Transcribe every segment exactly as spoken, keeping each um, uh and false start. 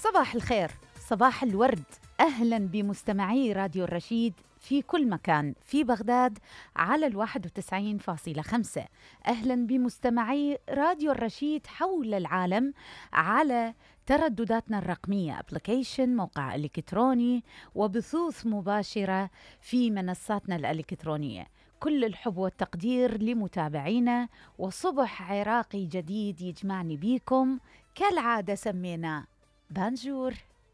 صباح الخير، صباح الورد. أهلا بمستمعي راديو الرشيد في كل مكان في بغداد على الواحد وتسعين فاصلة خمسة. أهلا بمستمعي راديو الرشيد حول العالم على تردداتنا الرقمية، أبليكيشن، موقع إلكتروني، وبثوث مباشرة في منصاتنا الإلكترونية. كل الحب والتقدير لمتابعينا، وصبح عراقي جديد يجمعني بيكم كالعادة سميناه بانجور.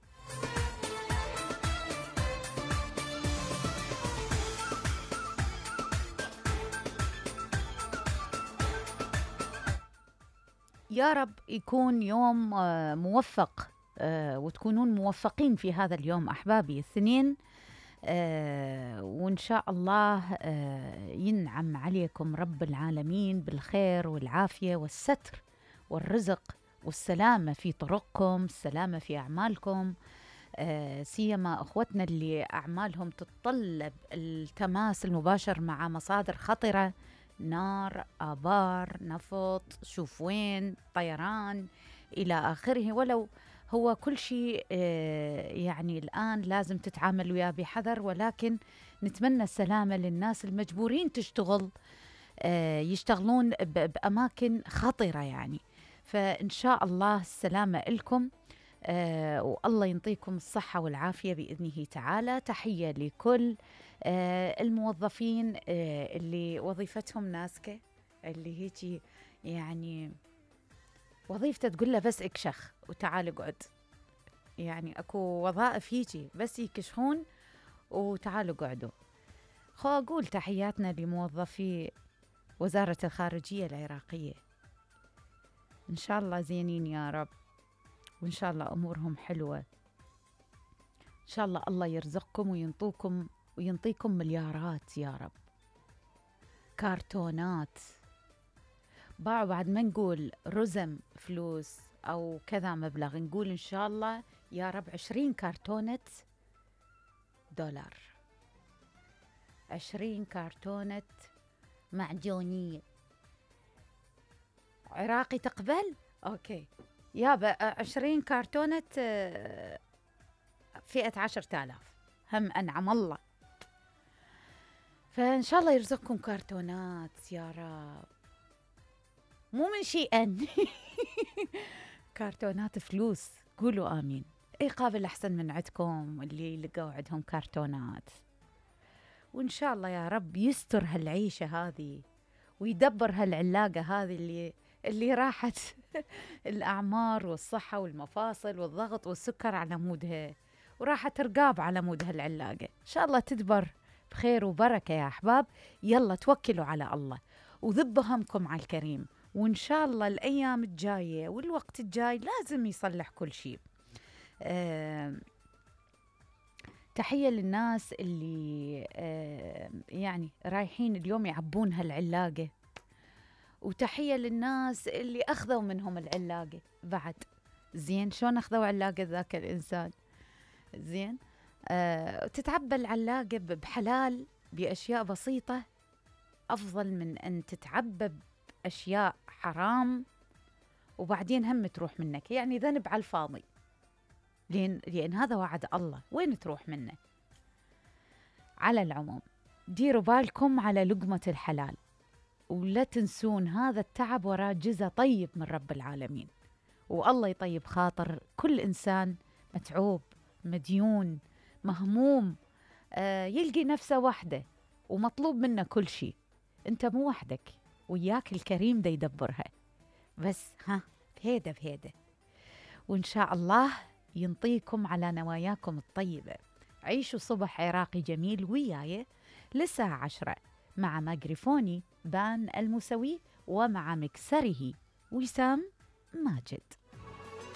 يا رب يكون يوم موفق وتكونون موفقين في هذا اليوم أحبابي الاثنين، وإن شاء الله ينعم عليكم رب العالمين بالخير والعافية والستر والرزق والسلامة في طرقكم، السلامة في أعمالكم، سيما أخوتنا اللي أعمالهم تتطلب التماس المباشر مع مصادر خطرة، نار، آبار، نفط، شوف وين، طيران إلى آخره. ولو هو كل شيء يعني الآن لازم تتعامل وياه بحذر، ولكن نتمنى السلامة للناس المجبورين تشتغل يشتغلون بأماكن خطرة يعني. فإن شاء الله السلامة لكم، آه والله ينطيكم الصحة والعافية بإذنه تعالى. تحية لكل آه الموظفين آه اللي وظيفتهم ناسكة، اللي هيجي يعني وظيفته تقول له بس اكشخ وتعال اقعد. يعني اكو وظائف هيجي بس يكشخون وتعالوا اقعدوا. خو اقول تحياتنا لموظفي وزارة الخارجية العراقية، إن شاء الله زينين يا رب، وإن شاء الله أمورهم حلوة. إن شاء الله الله يرزقكم وينطوكم وينطيكم مليارات يا رب، كارتونات. باعوا بعد ما نقول رزم فلوس أو كذا مبلغ، نقول إن شاء الله يا رب عشرين كارتونة دولار، عشرين كارتونة معجونية. عراقي تقبل؟ أوكي يابا عشرين كارتونة فئة عشرة آلاف، هم أنعم الله. فإن شاء الله يرزقكم كارتونات يا رب، مو من شيئا كارتونات فلوس، قولوا آمين. أي قابل أحسن من عندكم اللي لقوا عندهم كارتونات. وإن شاء الله يا رب يستر هالعيشة هذه ويدبر هالعلاقة هذه اللي اللي راحت الأعمار والصحة والمفاصل والضغط والسكر على مودها، وراحت رقاب على مود هالعلاقة. إن شاء الله تدبر بخير وبركة يا أحباب. يلا توكلوا على الله وذبوا همكم على الكريم، وإن شاء الله الأيام الجاية والوقت الجاي لازم يصلح كل شيء. أه تحية للناس اللي أه يعني رايحين اليوم يعبون هالعلاقة، وتحية للناس اللي أخذوا منهم العلاقة بعد. زين شلون أخذوا علاقة ذاك الإنسان؟ زين آه، تتعبى العلاقة بحلال بأشياء بسيطة أفضل من أن تتعبى بأشياء حرام وبعدين هم تروح منك، يعني ذنب على الفاضي، لأن, لأن هذا وعد الله، وين تروح منه؟ على العموم ديروا بالكم على لقمة الحلال، ولا تنسون هذا التعب وراء جزء طيب من رب العالمين. والله يطيب خاطر كل إنسان متعوب مديون مهموم، آه يلقي نفسه وحده ومطلوب منه كل شيء. انت مو وحدك، وياك الكريم دا يدبرها، بس ها بهيدا بهيدا. وإن شاء الله ينطيكم على نواياكم الطيبة. عيشوا صبح عراقي جميل وياي للساعة عشرة مع مايكروفوني بان الموسوي، ومع مكسره وسام ماجد.